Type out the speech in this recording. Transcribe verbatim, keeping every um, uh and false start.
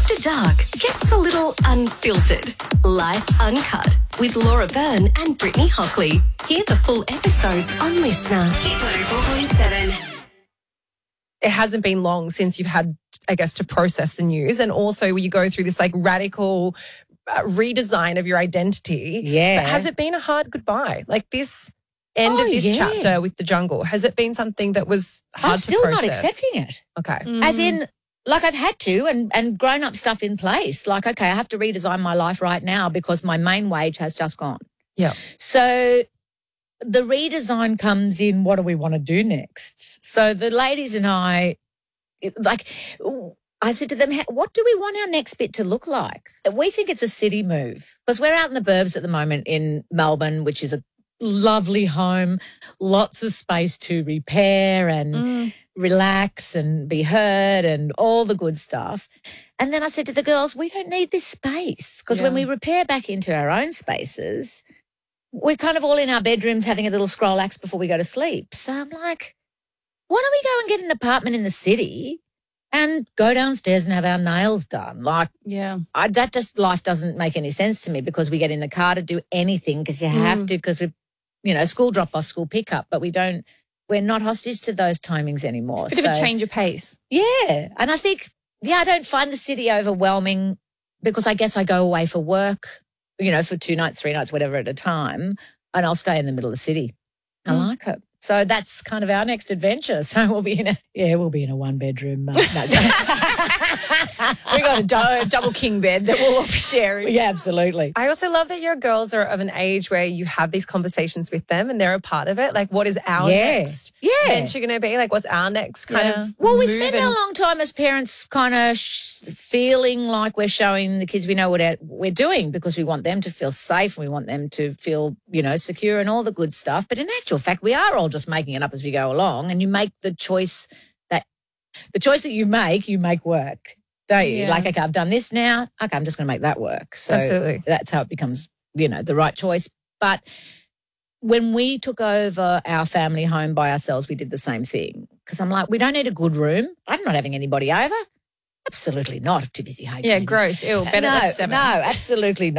After Dark gets a little unfiltered. Life Uncut with Laura Byrne and Brittany Hockley. Hear the full episodes on Listener. Hit one oh four point seven. It hasn't been long since you've had, I guess, to process the news, and also you go through this like radical uh, redesign of your identity. Yeah. But has it been a hard goodbye? Like this end Oh, of this yeah. chapter with the jungle, has it been something that was hard I'm to still process? not accepting it. Okay. As in, like I've had to and, and grown up stuff in place. Like, okay, I have to redesign my life right now because my main wage has just gone. Yeah. So the redesign comes in, what do we want to do next? So the ladies and I, it- like, I said to them, "How- what do we want our next bit to look like? We think it's a city move because we're out in the burbs at the moment in Melbourne, which is a lovely home, lots of space to repair and relax and be heard and all the good stuff. And then I said to the girls, we don't need this space because when Yeah. we repair back into our own spaces, we're kind of all in our bedrooms having a little scroll axe before we go to sleep. So I'm like, why don't we go and get an apartment in the city and go downstairs and have our nails done? Like, Yeah. I, that just life doesn't make any sense to me because we get in the car to do anything because you have to because we, you know, school drop off, school pickup, but we don't. We're not hostage to those timings anymore. Bit of a So- change of pace. Yeah, and I think yeah, I don't find the city overwhelming because I guess I go away for work, you know, for two nights, three nights, whatever at a time, and I'll stay in the middle of the city. I like it. So that's kind of our next adventure. So we'll be in a yeah, we'll be in a one bedroom. Uh, no, We got a do- double king bed that we'll all be sharing. yeah, absolutely. I also love that your girls are of an age where you have these conversations with them and they're a part of it. Like, what is our Yeah. next Yeah. venture going to be? Like, what's our next kind Yeah. of Well, we move spend and- a long time as parents kind of sh- feeling like we're showing the kids we know what our- we're doing because we want them to feel safe. We want them to feel, you know, secure and all the good stuff. But in actual fact, we are all just making it up as we go along. And you make the choice that the choice that you make, you make work, don't you? Yeah. Like, okay, I've done this now. Okay, I'm just going to make that work. So Absolutely. that's how it becomes, you know, the right choice. But when we took over our family home by ourselves, we did the same thing. Because I'm like, we don't need a good room. I'm not having anybody over. Absolutely not. Too busy. Hey, Yeah, baby. gross. Ew. Better no, than seven. no, absolutely